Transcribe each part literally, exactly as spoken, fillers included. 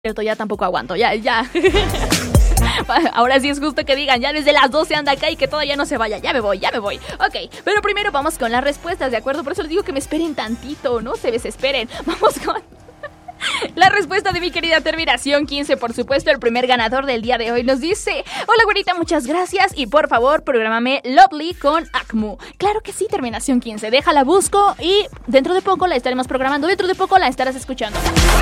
Cierto, ya tampoco aguanto, ya, ya. Ahora sí es justo que digan, ya desde las doce anda acá y que todavía no se vaya, ya me voy, ya me voy. Ok, pero primero vamos con las respuestas, ¿de acuerdo? Por eso les digo que me esperen tantito, no se desesperen. Vamos con la respuesta de mi querida Terminación quince, por supuesto, el primer ganador del día de hoy nos dice: hola güerita, muchas gracias y por favor, prográmame Lovely con Acmu. Claro que sí, Terminación quince, déjala busco y dentro de poco la estaremos programando, dentro de poco la estarás escuchando.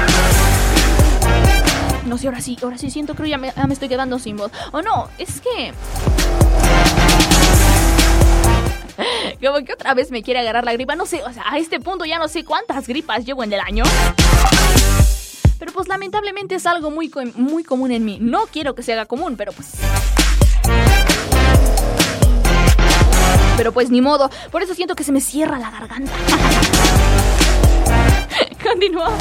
No sé, ahora sí, ahora sí siento, creo ya me, ya me estoy quedando sin voz. O oh, no, es que... como que otra vez me quiere agarrar la gripa, no sé, o sea, a este punto ya no sé cuántas gripas llevo en el año. Pero pues lamentablemente es algo muy, muy común en mí. No quiero que se haga común, pero pues... pero pues ni modo, por eso siento que se me cierra la garganta. Continúo.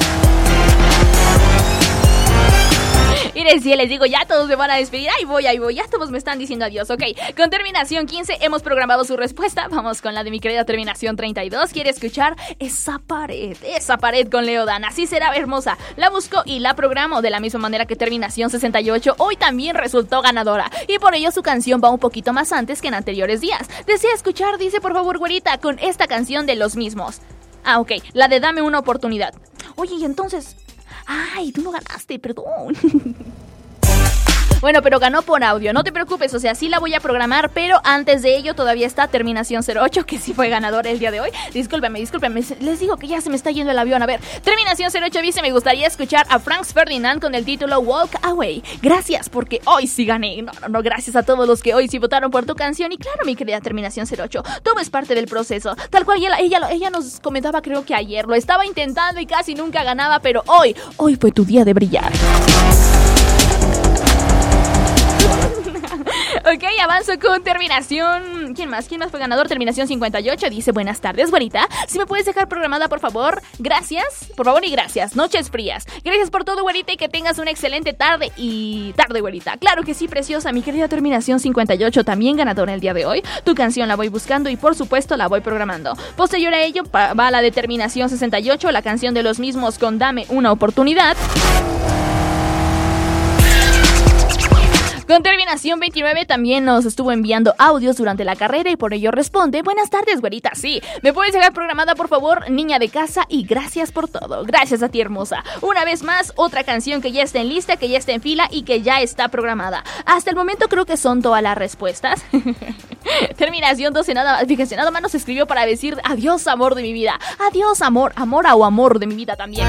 Miren, si les digo, ya todos me van a despedir. Ahí voy, ahí voy, ya todos me están diciendo adiós. Ok, con Terminación quince hemos programado su respuesta. Vamos con la de mi querida Terminación treinta y dos. Quiere escuchar Esa pared, esa pared con Leodan. Así será, hermosa. La busco y la programo de la misma manera que Terminación sesenta y ocho. Hoy también resultó ganadora y por ello su canción va un poquito más antes que en anteriores días. Desea escuchar, dice, por favor, güerita, con esta canción de Los Mismos. Ah, ok, la de Dame una oportunidad. Oye, y entonces... ay, tú no ganaste, perdón. Bueno, pero ganó por audio, no te preocupes, o sea, sí la voy a programar, pero antes de ello todavía está Terminación cero ocho, que sí fue ganadora el día de hoy. Discúlpeme, discúlpeme, les digo que ya se me está yendo el avión. A ver, Terminación cero ocho dice: me gustaría escuchar a Franz Ferdinand con el título Walk Away. Gracias, porque hoy sí gané. No, no, no, gracias a todos los que hoy sí votaron por tu canción. Y claro, mi querida Terminación cero ocho, todo es parte del proceso. Tal cual ella, ella, ella nos comentaba, creo que ayer, lo estaba intentando y casi nunca ganaba, pero hoy, hoy fue tu día de brillar. Ok, avanzo con Terminación... ¿quién más? ¿Quién más fue ganador? Terminación cincuenta y ocho dice: buenas tardes, güerita. Si me puedes dejar programada, por favor. Gracias, por favor y gracias. Noches frías. Gracias por todo, güerita, y que tengas una excelente tarde. Y tarde, güerita. Claro que sí, preciosa. Mi querida Terminación cincuenta y ocho, también ganadora el día de hoy. Tu canción la voy buscando y por supuesto la voy programando. Posterior a ello va la de Terminación sesenta y ocho, la canción de Los Mismos con Dame una oportunidad. Con Terminación veintinueve también nos estuvo enviando audios durante la carrera y por ello responde: buenas tardes, güerita, sí, me puedes dejar programada, por favor, niña de casa, y gracias por todo. Gracias a ti, hermosa. Una vez más, otra canción que ya está en lista, que ya está en fila y que ya está programada. Hasta el momento creo que son todas las respuestas. Terminación doce, nada, fíjense, nada más nos escribió para decir: adiós, amor de mi vida. Adiós, amor, amor o amor de mi vida también.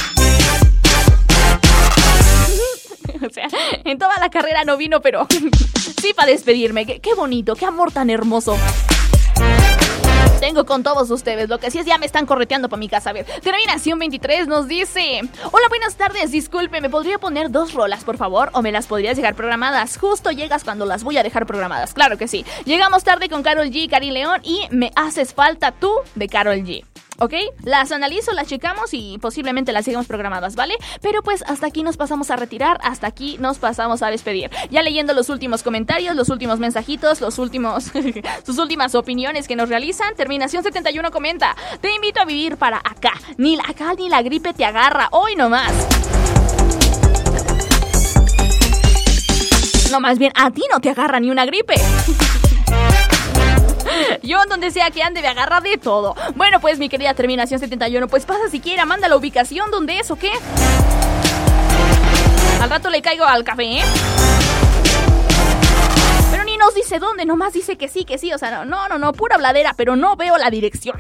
O sea, en toda la carrera no vino, pero sí para despedirme. Qué, qué bonito, qué amor tan hermoso tengo con todos ustedes. Lo que sí es, ya me están correteando para mi casa. A ver, Terminación veintitrés nos dice: hola, buenas tardes, disculpe, ¿me podría poner dos rolas, por favor? ¿O me las podrías dejar programadas? Justo llegas cuando las voy a dejar programadas. Claro que sí. Llegamos tarde con Karol G, Karin León y Me haces falta tú, de Karol G. ¿Ok? Las analizo, las checamos y posiblemente las sigamos programadas, ¿vale? Pero pues hasta aquí nos pasamos a retirar, hasta aquí nos pasamos a despedir. Ya leyendo los últimos comentarios, los últimos mensajitos, los últimos... sus últimas opiniones que nos realizan. Terminación setenta y uno comenta: te invito a vivir para acá. Ni la acá ni la gripe te agarra, hoy nomás. No, más bien, a ti no te agarra ni una gripe. Yo donde sea que ande me agarra de todo. Bueno, pues mi querida Terminación setenta y uno, pues pasa siquiera, manda la ubicación donde es o qué. Al rato le caigo al café, ¿eh? Pero ni nos dice dónde, nomás dice que sí, que sí. O sea, no, no, no, pura habladera, pero no veo la dirección.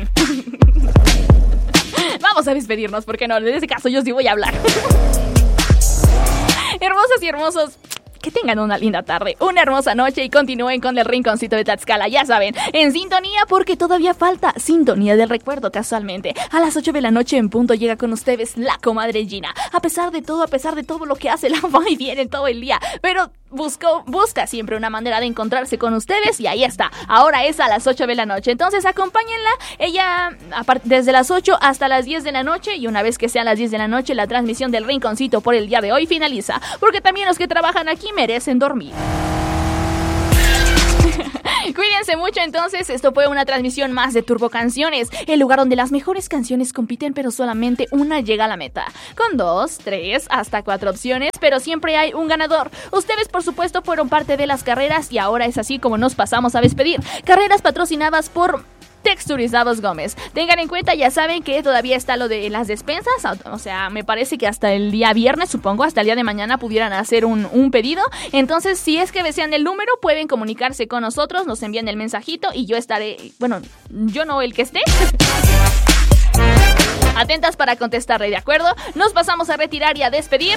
Vamos a despedirnos, porque no, en ese caso yo sí voy a hablar. Hermosas y hermosos, que tengan una linda tarde, una hermosa noche y continúen con el Rinconcito de Tlaxcala, ya saben, en sintonía, porque todavía falta Sintonía del Recuerdo. Casualmente, a las ocho de la noche en punto llega con ustedes la comadre Gina. A pesar de todo, a pesar de todo lo que hace, la va y viene todo el día, pero buscó, busca siempre una manera de encontrarse con ustedes y ahí está. Ahora es a las ocho de la noche, entonces acompáñenla. Ella desde las ocho hasta las diez de la noche, y una vez que sean las diez de la noche, la transmisión del Rinconcito por el día de hoy finaliza, porque también los que trabajan aquí merecen dormir. Cuídense mucho entonces, esto fue una transmisión más de Turbo Canciones, el lugar donde las mejores canciones compiten pero solamente una llega a la meta, con dos, tres, hasta cuatro opciones, pero siempre hay un ganador. Ustedes por supuesto fueron parte de las carreras y ahora es así como nos pasamos a despedir. Carreras patrocinadas por Texturizados Gómez. Tengan en cuenta, ya saben que todavía está lo de las despensas, o sea, me parece que hasta el día viernes, supongo, hasta el día de mañana pudieran hacer un, un pedido. Entonces, si es que desean el número, pueden comunicarse con nosotros, nos envían el mensajito y yo estaré, bueno, yo no el que esté. Atentas para contestarle, ¿de acuerdo? Nos pasamos a retirar y a despedir.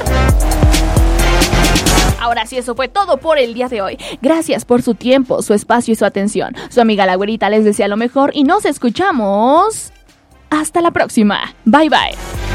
Ahora sí, eso fue todo por el día de hoy. Gracias por su tiempo, su espacio y su atención. Su amiga la güerita les desea lo mejor y nos escuchamos hasta la próxima. Bye bye.